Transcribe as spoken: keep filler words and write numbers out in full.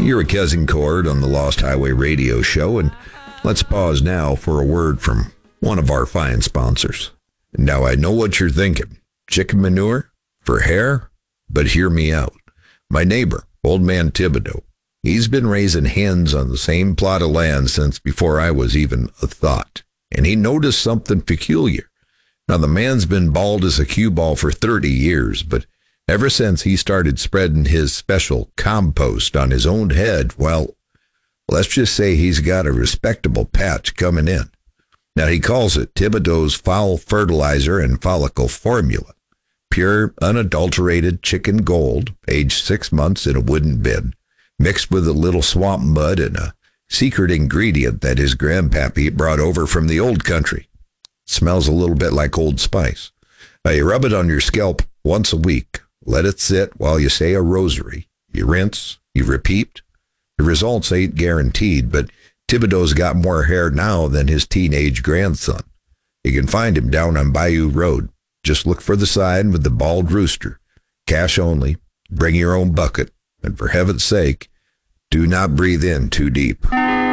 You're a Cousin Cord on the Lost Highway Radio Show, and let's pause now for a word from one of our fine sponsors. Now, I know what you're thinking. Chicken manure for hair? But hear me out. My neighbor, Old Man Thibodeau, he's been raising hens on the same plot of land since before I was even a thought, and he noticed something peculiar. Now, the man's been bald as a cue ball for thirty years, but ever since he started spreading his special compost on his own head, well, let's just say he's got a respectable patch coming in. Now, he calls it Thibodeau's Fowl Fertilizer and Follicle Formula. Pure, unadulterated chicken gold, aged six months in a wooden bin, mixed with a little swamp mud and a secret ingredient that his grandpappy brought over from the old country. Smells a little bit like Old Spice. Now, you rub it on your scalp once a week. Let it sit while you say a rosary. You rinse, you repeat. The results ain't guaranteed, but Thibodeau's got more hair now than his teenage grandson. You can find him down on Bayou Road. Just look for the sign with the bald rooster. Cash only. Bring your own bucket. And for heaven's sake, do not breathe in too deep.